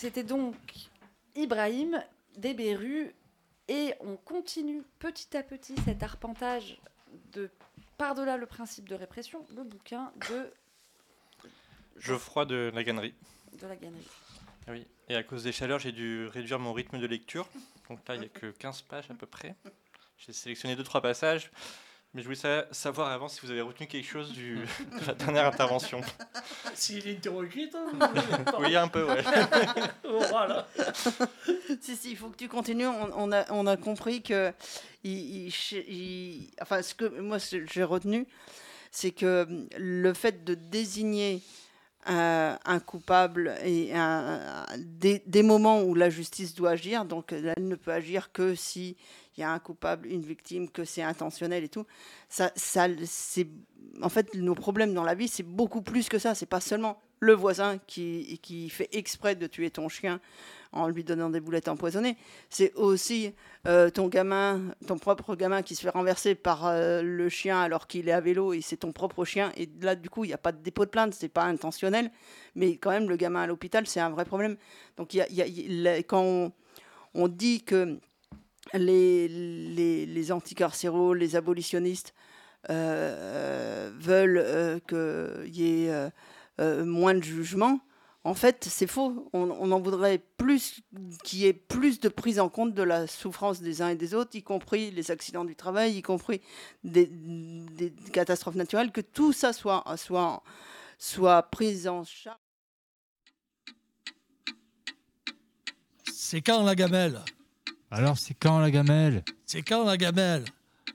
C'était donc Ibrahim Deberu et on continue petit à petit cet arpentage de Par-delà le principe de répression, le bouquin de Geoffroy de la Gannerie. De la Gannerie. Oui, et à cause des chaleurs, j'ai dû réduire mon rythme de lecture. Donc là, il n'y a que 15 pages à peu près. J'ai sélectionné 2-3 passages, mais je voulais savoir avant si vous avez retenu quelque chose de la dernière intervention. S'il est hétéroclite, Oui, un peu, ouais. Voilà. Si, il faut que tu continues. On a compris que... enfin, ce que moi j'ai retenu, c'est que le fait de désigner un coupable et des moments où la justice doit agir, donc elle ne peut agir que si il y a un coupable, une victime, que c'est intentionnel et tout. Ça, c'est en fait nos problèmes dans la vie, c'est beaucoup plus que ça. C'est pas seulement le voisin qui fait exprès de tuer ton chien en lui donnant des boulettes empoisonnées. C'est aussi ton propre gamin qui se fait renverser par le chien alors qu'il est à vélo et c'est ton propre chien. Et là, du coup, il n'y a pas de dépôt de plainte, c'est pas intentionnel. Mais quand même, le gamin à l'hôpital, c'est un vrai problème. Donc, quand on dit que les anticarcéraux, les abolitionnistes veulent qu'il y ait moins de jugement, en fait, c'est faux. On en voudrait plus qu'il y ait plus de prise en compte de la souffrance des uns et des autres, y compris les accidents du travail, y compris des catastrophes naturelles, que tout ça soit pris en charge. C'est quand la gamelle? Alors, c'est quand la gamelle? C'est quand la gamelle?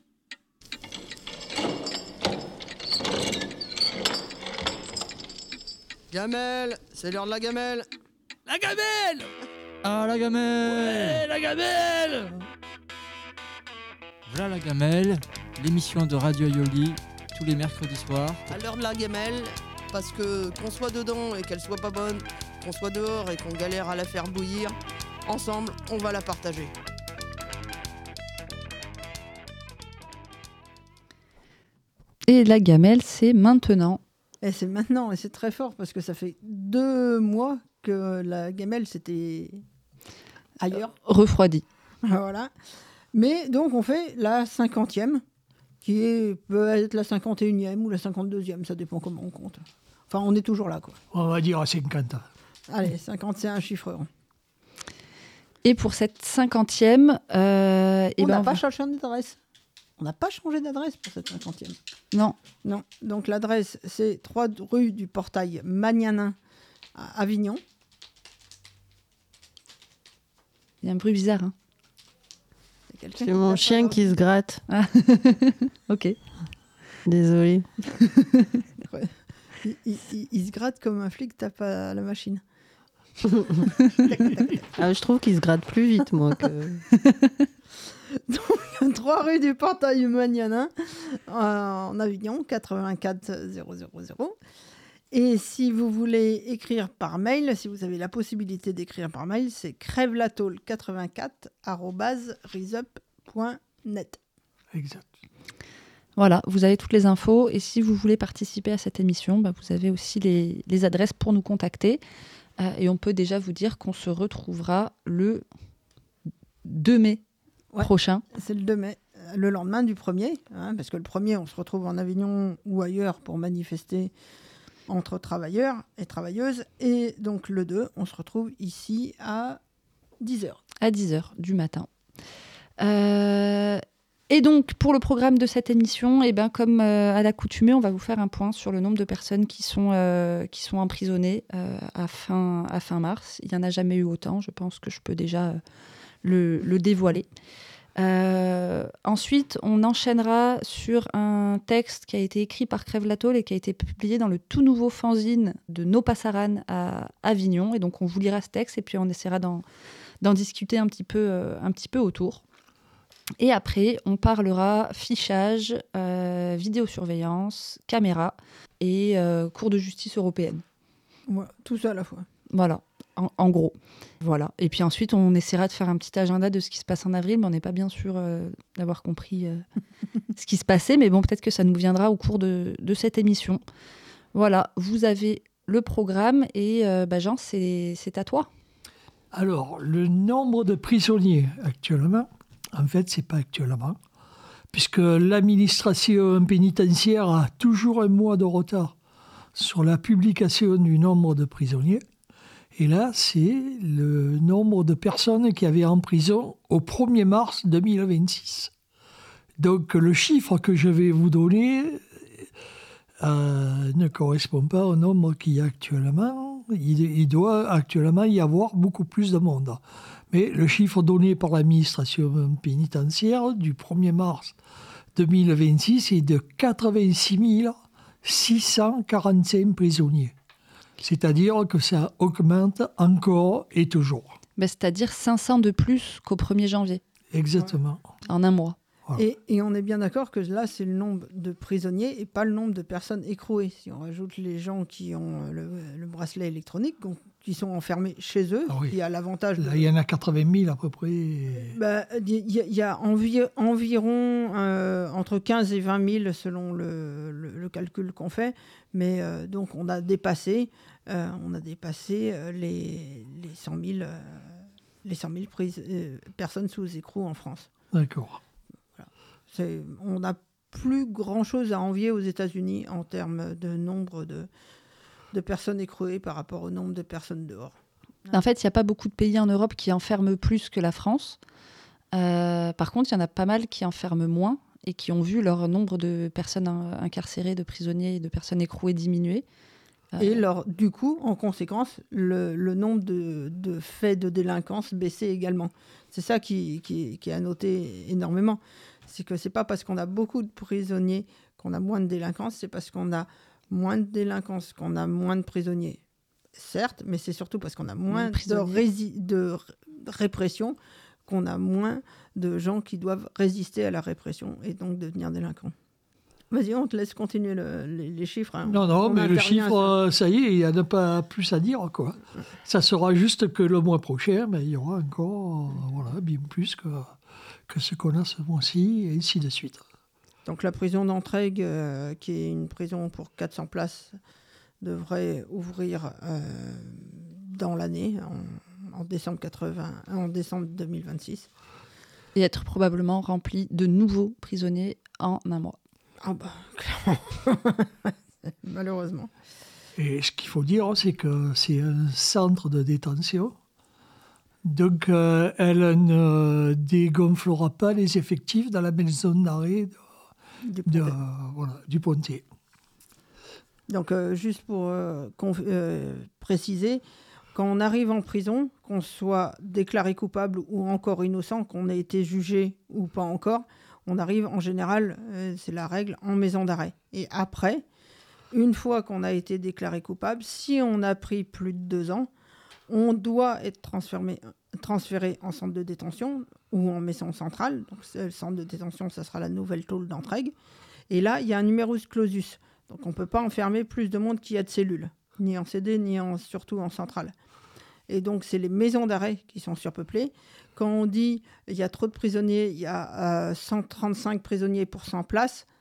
Gamelle, c'est l'heure de la gamelle. La gamelle! Ah, la gamelle! Ouais, la gamelle! Voilà la gamelle, l'émission de Radio Aioli, tous les mercredis soirs. À l'heure de la gamelle, parce que qu'on soit dedans et qu'elle soit pas bonne, qu'on soit dehors et qu'on galère à la faire bouillir, ensemble, on va la partager. Et la gamelle, c'est maintenant. Et c'est maintenant, et c'est très fort, parce que ça fait 2 mois que la gamelle, c'était ailleurs. Refroidi. Voilà. Mais donc, on fait la 50e, peut être la 51e ou la 52e, ça dépend comment on compte. Enfin, on est toujours là, quoi. On va dire à 50. Allez, 50, c'est un chiffre rond. Et pour cette 50e... on n'a pas changé d'adresse. On n'a pas changé d'adresse pour cette 50e. Non. Non. Donc l'adresse, c'est 3 rue du Portail Magnanin à Avignon. Il y a un bruit bizarre. Hein. C'est mon chien qui se gratte. Ah. Ok. Désolée. Ouais. Il se gratte comme un flic tape à la machine. Ah, je trouve qu'il se gratte plus vite, moi. Donc, 3 rue du Portail Magnanin en Avignon, 84 000. Et si vous voulez écrire par mail, si vous avez la possibilité d'écrire par mail, c'est crèvelatôle84@risup.net. Exact. Voilà, vous avez toutes les infos. Et si vous voulez participer à cette émission, vous avez aussi les adresses pour nous contacter. Et on peut déjà vous dire qu'on se retrouvera le 2 mai prochain. C'est le 2 mai, le lendemain du 1er, parce que le 1er, on se retrouve en Avignon ou ailleurs pour manifester entre travailleurs et travailleuses. Et donc le 2, on se retrouve ici à 10h. À 10h du matin. Et donc, pour le programme de cette émission, comme à l'accoutumée, on va vous faire un point sur le nombre de personnes qui sont emprisonnées à fin mars. Il n'y en a jamais eu autant, je pense que je peux déjà le dévoiler. Ensuite, on enchaînera sur un texte qui a été écrit par Crève la Tôle et qui a été publié dans le tout nouveau fanzine de No Passaran à Avignon. Et donc, on vous lira ce texte et puis on essaiera d'en discuter un petit peu autour. Et après, on parlera fichage, vidéosurveillance, caméra et cours de justice européenne. Ouais, tout ça à la fois. Voilà, en gros. Voilà. Et puis ensuite, on essaiera de faire un petit agenda de ce qui se passe en avril, mais on n'est pas bien sûr d'avoir compris ce qui se passait. Mais bon, peut-être que ça nous viendra au cours de cette émission. Voilà, vous avez le programme et Jean, c'est à toi. Alors, le nombre de prisonniers actuellement, en fait, c'est pas actuellement, puisque l'administration pénitentiaire a toujours un mois de retard sur la publication du nombre de prisonniers. Et là, c'est le nombre de personnes qui avaient en prison au 1er mars 2026. Donc, le chiffre que je vais vous donner ne correspond pas au nombre qu'il y a actuellement. Il doit actuellement y avoir beaucoup plus de monde. Mais le chiffre donné par l'administration pénitentiaire du 1er mars 2026 est de 86 645 prisonniers. C'est-à-dire que ça augmente encore et toujours. C'est-à-dire 500 de plus qu'au 1er janvier. Exactement. En un mois. Voilà. Et on est bien d'accord que là, c'est le nombre de prisonniers et pas le nombre de personnes écrouées. Si on rajoute les gens qui ont le bracelet électronique, qui sont enfermés chez eux, il y a l'avantage... Là, il y en a 80 000 à peu près. Il y a environ entre 15 et 20 000 selon le calcul qu'on fait. Mais donc, on a dépassé les 100 000 personnes sous écrou en France. D'accord. On n'a plus grand-chose à envier aux États-Unis en termes de nombre de personnes écrouées par rapport au nombre de personnes dehors. En fait, il n'y a pas beaucoup de pays en Europe qui enferment plus que la France. Par contre, il y en a pas mal qui enferment moins et qui ont vu leur nombre de personnes incarcérées, de prisonniers et de personnes écrouées diminuer. Et du coup, en conséquence, le nombre de faits de délinquance baissait également. C'est ça qui est à noter énormément. C'est que ce n'est pas parce qu'on a beaucoup de prisonniers qu'on a moins de délinquance, c'est parce qu'on a moins de délinquance qu'on a moins de prisonniers. Certes, mais c'est surtout parce qu'on a moins de répression qu'on a moins de gens qui doivent résister à la répression et donc devenir délinquants. Vas-y, on te laisse continuer les chiffres. Hein. Non, mais le chiffre, ça y est, il n'y a pas plus à dire, quoi. Ça sera juste que le mois prochain, il y aura encore bien plus que ce qu'on a ce mois-ci, et ainsi de suite. Donc la prison d'Entraigues, qui est une prison pour 400 places, devrait ouvrir dans l'année, en décembre 2026. Et être probablement rempli de nouveaux prisonniers en un mois. Ah clairement. Malheureusement. Et ce qu'il faut dire, c'est que c'est un centre de détention. Donc, elle ne dégonflera pas les effectifs dans la maison d'arrêt du Pontet. Donc, juste pour préciser, quand on arrive en prison, qu'on soit déclaré coupable ou encore innocent, qu'on ait été jugé ou pas encore, on arrive en général, c'est la règle, en maison d'arrêt. Et après, une fois qu'on a été déclaré coupable, si on a pris plus de 2 ans, on doit être transféré en centre de détention ou en maison centrale. Donc, le centre de détention, ça sera la nouvelle tôle d'Entraigues. Et là, il y a un numerus clausus. Donc, on ne peut pas enfermer plus de monde qu'il y a de cellules, ni en CD, ni surtout en centrale. Et donc, c'est les maisons d'arrêt qui sont surpeuplées. Quand on dit il y a trop de prisonniers, il y a 135 prisonniers pour 100 places,